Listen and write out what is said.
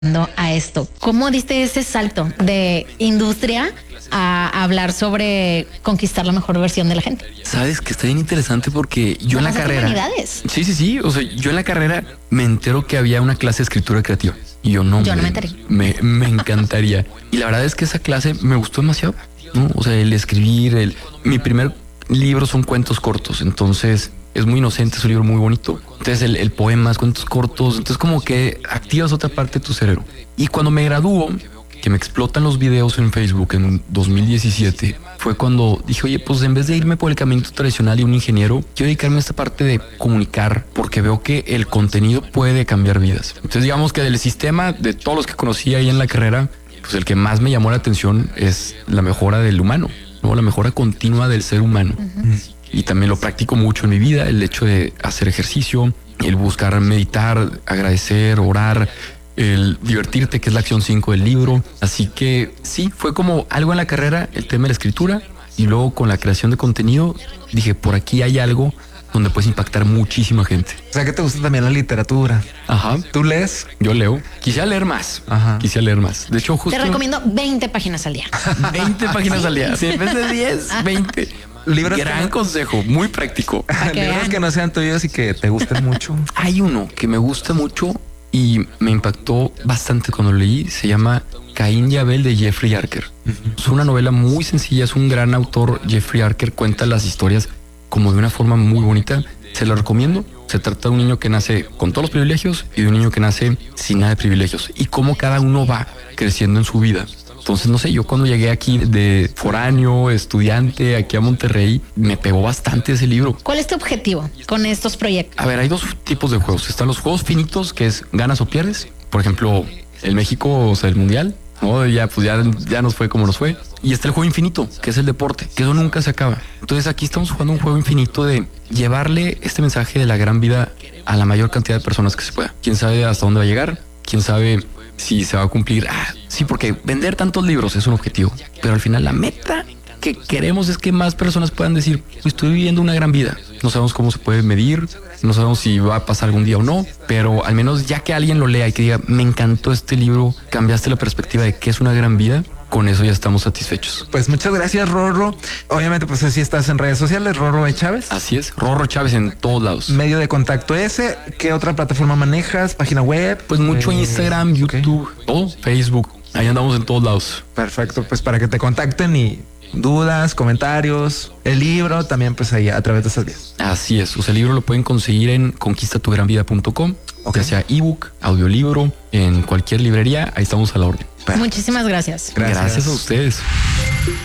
a esto. ¿Cómo diste ese salto de industria a hablar sobre conquistar la mejor versión de la gente? Sabes que está bien interesante porque yo en la carrera... Humanidades. Sí. O sea, yo en la carrera me entero que había una clase de escritura creativa. Y yo no me enteré. Me encantaría. Y la verdad es que esa clase me gustó demasiado, ¿no? O sea, el escribir, mi primer libro son cuentos cortos. Entonces es muy inocente, es un libro muy bonito. Entonces el poema es cuentos cortos. Entonces como que activas otra parte de tu cerebro. Y cuando me gradúo, que me explotan los videos en Facebook en 2017, fue cuando dije, oye, pues en vez de irme por el camino tradicional y un ingeniero, quiero dedicarme a esta parte de comunicar, porque veo que el contenido puede cambiar vidas. Entonces digamos que del sistema, de todos los que conocí ahí en la carrera, pues el que más me llamó la atención es la mejora del humano, ¿no? La mejora continua del ser humano. Y también lo practico mucho en mi vida, el hecho de hacer ejercicio, el buscar meditar, agradecer, orar, el divertirte, que es la acción 5 del libro. Así que sí, fue como algo en la carrera, el tema de la escritura, y luego con la creación de contenido dije, por aquí hay algo donde puedes impactar muchísima gente. O sea que te gusta también la literatura. Ajá. ¿Tú lees? Yo leo. Quisiera leer más. Ajá. Quisiera leer más. De hecho, justo... Te recomiendo 20 páginas al día. 20 páginas al día. Sí, en vez de 10, 20. Libros Gran consejo, muy práctico. Libros que no sean tuyos y que te gusten mucho. Hay uno que me gusta mucho y me impactó bastante cuando lo leí. Se llama Caín y Abel, de Jeffrey Archer. Es una novela muy sencilla, es un gran autor. Jeffrey Archer cuenta las historias como de una forma muy bonita. Se lo recomiendo. Se trata de un niño que nace con todos los privilegios y de un niño que nace sin nada de privilegios, y cómo cada uno va creciendo en su vida. Entonces, no sé, yo cuando llegué aquí de foráneo, estudiante, aquí a Monterrey, me pegó bastante ese libro. ¿Cuál es tu objetivo con estos proyectos? A ver, hay dos tipos de juegos. Están los juegos finitos, que es ganas o pierdes. Por ejemplo, el México, o sea, el Mundial, ¿no? Ya nos fue como nos fue. Y está el juego infinito, que es el deporte, que eso nunca se acaba. Entonces aquí estamos jugando un juego infinito de llevarle este mensaje de la gran vida a la mayor cantidad de personas que se pueda. ¿Quién sabe hasta dónde va a llegar? ¿Quién sabe si se va a cumplir? Sí, porque vender tantos libros es un objetivo, pero al final la meta que queremos es que más personas puedan decir, estoy viviendo una gran vida. No sabemos cómo se puede medir, no sabemos si va a pasar algún día o no, pero al menos ya que alguien lo lea y que diga, me encantó este libro, cambiaste la perspectiva de qué es una gran vida, con eso ya estamos satisfechos. Pues muchas gracias, Rorro. Obviamente, pues así estás en redes sociales, Rorro Chávez. Así es, Rorro Chávez en todos lados. Medio de contacto ese. ¿Qué otra plataforma manejas? ¿Página web? Pues mucho Instagram, YouTube, todo, Facebook. Ahí andamos en todos lados. Perfecto, pues para que te contacten y dudas, comentarios, el libro también, pues ahí a través de esas vías. Así es, o sea, el libro lo pueden conseguir en conquistatugranvida.com, ya sea ebook, audiolibro, en cualquier librería, ahí estamos a la orden. Muchísimas gracias. Gracias a ustedes.